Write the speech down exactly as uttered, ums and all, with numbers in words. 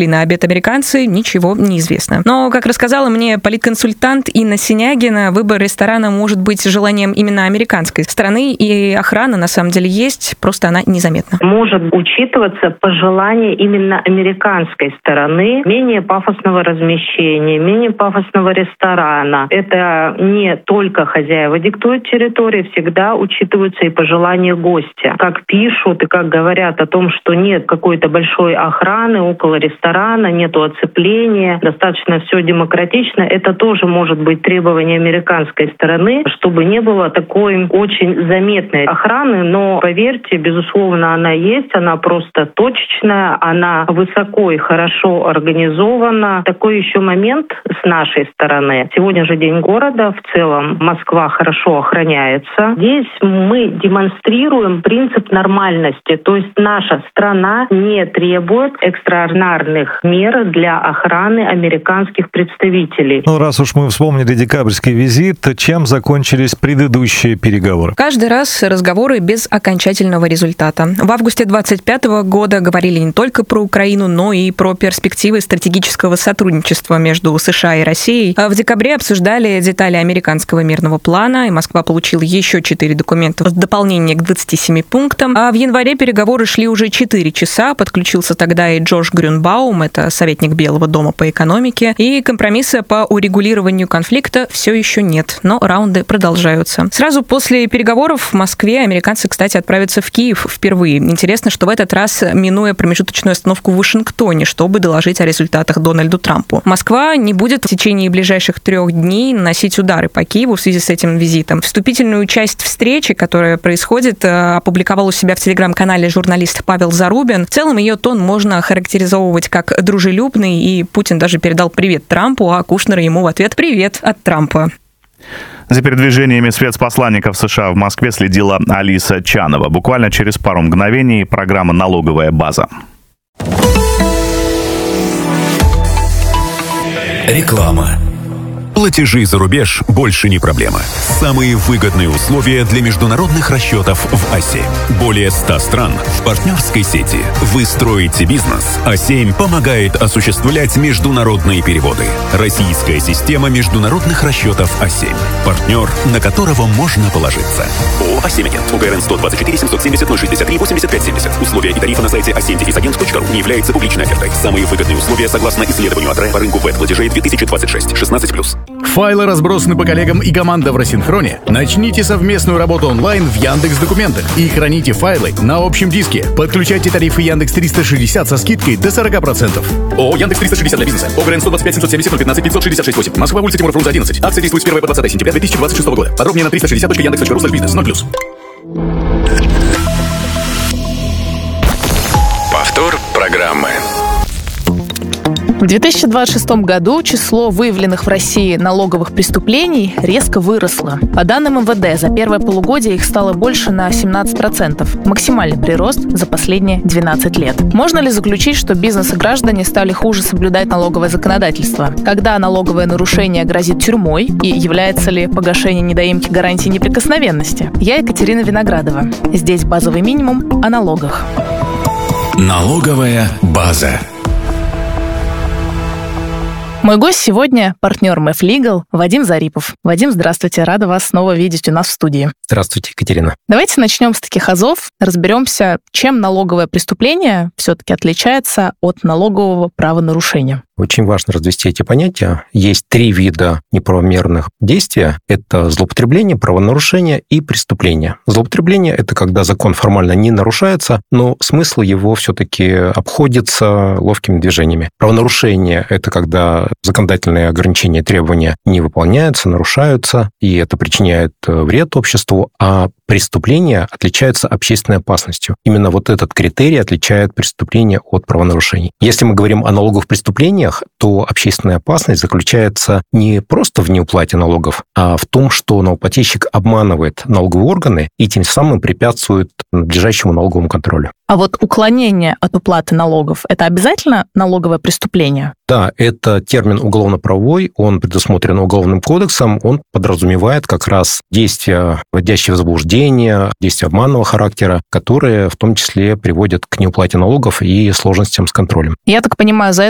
пришли на обед американцы, ничего не известно. Но, как рассказала мне политконсультант Инна Синягина, выбор ресторана может быть желанием именно американской стороны, и охрана на самом деле есть, просто она незаметна. Может учитываться пожелание именно американской стороны, менее пафосного размещения, менее пафосного ресторана. Это не только хозяева диктуют территории, всегда учитываются и пожелания гостя. Как пишут и как говорят о том, что нет какой-то большой охраны около ресторана, нету оцепления, достаточно все демократично, это тоже может быть требование американской стороны, чтобы не было такой очень заметной охраны, но поверьте, безусловно, она есть, она просто точечная, она высоко и хорошо организована. Такой еще момент с нашей стороны. Сегодня же День города, в целом Москва хорошо охраняется. Здесь мы демонстрируем принцип нормальности, то есть наша страна не требует экстраординарных мер для охраны американских представителей. Ну, раз уж мы вспомнили декабрьский визит, чем закончились предыдущие переговоры? Каждый раз разговоры без окончательного результата. В августе двадцать пятого года говорили не только про Украину, но и про перспективы стратегического сотрудничества между США и Россией. А в декабре обсуждали детали американского мирного плана, и Москва получила еще четыре документа в дополнение к двадцати семи пунктам. А в январе переговоры шли уже четыре часа. Подключился тогда и Джош Грюнбаум, это советник Белого дома по экономике. И компромисса по урегулированию конфликта все еще нет, но раунды продолжаются. Сразу после переговоров в Москве американцы, кстати, отправятся в Киев впервые. Интересно, что в этот раз минуя промежуточную остановку в Вашингтоне, чтобы доложить о результатах Дональду Трампу. Москва не будет в течение ближайших трех дней наносить удары по Киеву в связи с этим визитом. Вступительную часть встречи, которая происходит, опубликовал у себя в телеграм-канале журналист Павел Зарубин. В целом ее тон можно охарактеризовывать как дружелюбный, и Путин даже передал привет Трампу, а Кушнер ему в ответ привет от Трампа. За передвижениями спецпосланников США в Москве следила Алиса Чанова. Буквально через пару мгновений программа «Налоговая база». Реклама. Платежи за рубеж больше не проблема. Самые выгодные условия для международных расчетов в АСЕ. Более ста стран в партнерской сети. Вы строите бизнес. а семь помогает осуществлять международные переводы. Российская система международных расчетов а семь. Партнер, на которого можно положиться. ООО «а семь Агент». УГРН сто двадцать четыре семьсот семьдесят ноль шестьдесят три восемьдесят пять семьдесят. Условия и тарифы на сайте а семь агент точка ру не являются публичной офертой. Самые выгодные условия согласно исследованию АТРЭ по рынку веб-платежей две тысячи двадцать шесть. шестнадцать плюс. Файлы разбросаны по коллегам и команда в рассинхроне? Начните совместную работу онлайн в Яндекс.Документах и храните файлы на общем диске. Подключайте тарифы Яндекс триста шестьдесят со скидкой до сорок процентов. ООО «Яндекс триста шестьдесят» для бизнеса. ОГРН сто двадцать пять семьсот семьдесят ноль пятнадцать пятьсот шестьдесят шесть восемь. Москва, улица Тимура Фрунзе одиннадцать. Акция действует с первого по двадцатое сентября две тысячи двадцать шестого года. Подробнее на триста шестьдесят точка яндекс точка ру слэш бизнес. ноль плюс. Повтор программы. В две тысячи двадцать шестом году число выявленных в России налоговых преступлений резко выросло. По данным эм вэ дэ, за первое полугодие их стало больше на семнадцать процентов. Максимальный прирост за последние двенадцать лет. Можно ли заключить, что бизнес и граждане стали хуже соблюдать налоговое законодательство? Когда налоговое нарушение грозит тюрьмой? И является ли погашение недоимки гарантией неприкосновенности? Я Екатерина Виноградова. Здесь базовый минимум о налогах. Налоговая база. Мой гость сегодня – партнер Мэф Лигал Вадим Зарипов. Вадим, здравствуйте, рада вас снова видеть у нас в студии. Здравствуйте, Екатерина. Давайте начнем с таких азов, разберемся, чем налоговое преступление все-таки отличается от налогового правонарушения. Очень важно развести эти понятия. Есть три вида неправомерных действий. Это злоупотребление, правонарушение и преступление. Злоупотребление – это когда закон формально не нарушается, но смысл его все-таки обходится ловкими движениями. Правонарушение – это когда законодательные ограничения и требования не выполняются, нарушаются, и это причиняет вред обществу, а преступление отличается общественной опасностью. Именно вот этот критерий отличает преступление от правонарушений. Если мы говорим о налоговых преступлениях, то общественная опасность заключается не просто в неуплате налогов, а в том, что налогоплательщик обманывает налоговые органы и тем самым препятствует надлежащему налоговому контролю. А вот уклонение от уплаты налогов – это обязательно налоговое преступление? Да, это термин уголовно-правовой, он предусмотрен Уголовным кодексом, он подразумевает как раз действия, вводящие в заблуждение, действия обманного характера, которые в том числе приводят к неуплате налогов и сложностям с контролем. Я так понимаю, за